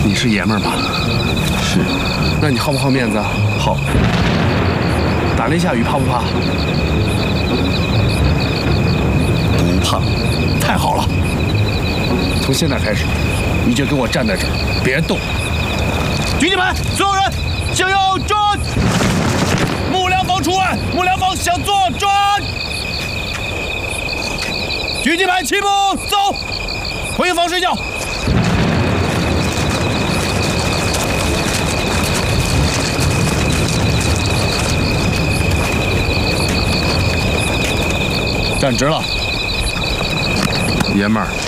你是爷们儿吧？ 是。 那你好不好面子？ 好。 打雷下雨怕不怕？ 不怕。 太好了！从现在开始，你就给我站在这儿，别动。举起牌，所有人向右转。木良坊出外，木良坊向左转。举起牌，齐步走，回房睡觉。站直了，爷们儿。